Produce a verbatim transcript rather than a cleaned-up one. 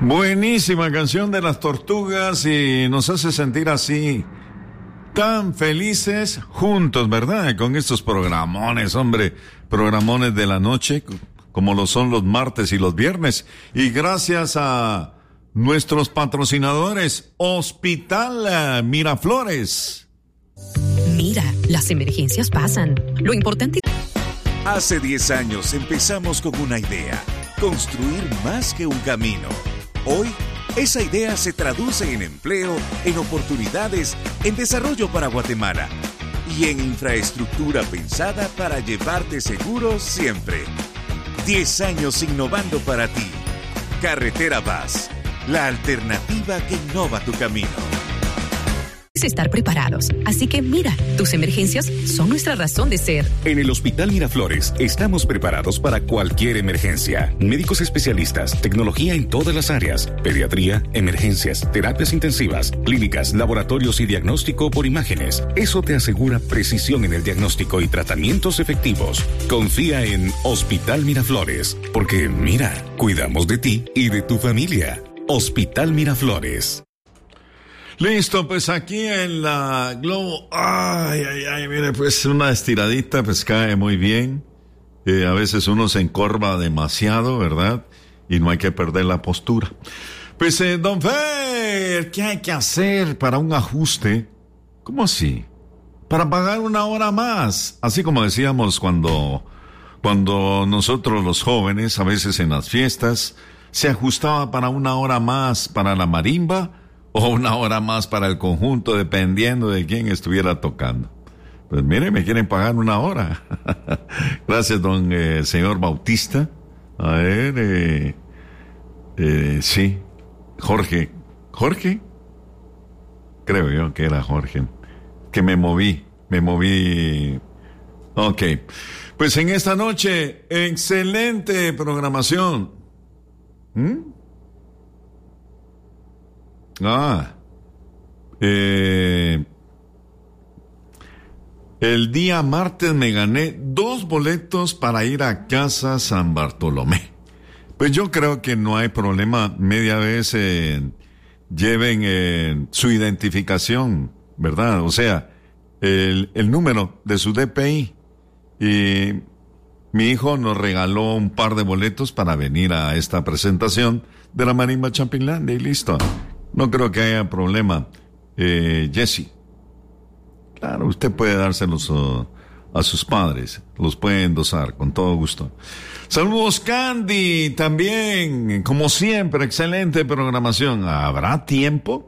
Buenísima canción de las Tortugas y nos hace sentir así, tan felices juntos, ¿verdad? Con estos programones, hombre, programones de la noche, como lo son los martes y los viernes. Y gracias a nuestros patrocinadores, Hospital Miraflores. Mira, las emergencias pasan. Lo importante... Hace diez años empezamos con una idea, construir más que un camino. Hoy, esa idea se traduce en empleo, en oportunidades, en desarrollo para Guatemala y en infraestructura pensada para llevarte seguro siempre. Diez años innovando para ti. Carretera Vaz, la alternativa que innova tu camino. Estar preparados. Así que mira, tus emergencias son nuestra razón de ser. En el Hospital Miraflores estamos preparados para cualquier emergencia. Médicos especialistas, tecnología en todas las áreas, pediatría, emergencias, terapias intensivas, clínicas, laboratorios y diagnóstico por imágenes. Eso te asegura precisión en el diagnóstico y tratamientos efectivos. Confía en Hospital Miraflores, porque mira, cuidamos de ti y de tu familia. Hospital Miraflores. Listo, pues aquí en la Globo, ay, ay, ay, mire, pues una estiradita pues cae muy bien. Eh, a veces uno se encorva demasiado, ¿verdad? Y no hay que perder la postura. Pues, eh, don Fer, ¿qué hay que hacer para un ajuste? ¿Cómo así? Para pagar una hora más. Así como decíamos cuando, cuando nosotros los jóvenes, a veces en las fiestas, se ajustaba para una hora más para la marimba, o una hora más para el conjunto, dependiendo de quién estuviera tocando. Pues mire, me quieren pagar una hora. Gracias, don eh, señor Bautista. A ver, eh, eh, sí, Jorge. ¿Jorge? Creo yo que era Jorge. Que me moví, me moví. Ok. Pues en esta noche, excelente programación. ¿Mm? Ah, eh, el día martes me gané dos boletos para ir a Casa San Bartolomé. Pues yo creo que no hay problema, media vez eh, lleven eh, su identificación, ¿verdad? O sea, el, el número de su D P I. Y mi hijo nos regaló un par de boletos para venir a esta presentación de la Marimba Champinlandia y listo. No creo que haya problema. Eh, Jesse. Claro, usted puede dárselos uh, a sus padres. Los puede endosar con todo gusto. Saludos, Candy. También, como siempre, excelente programación. ¿Habrá tiempo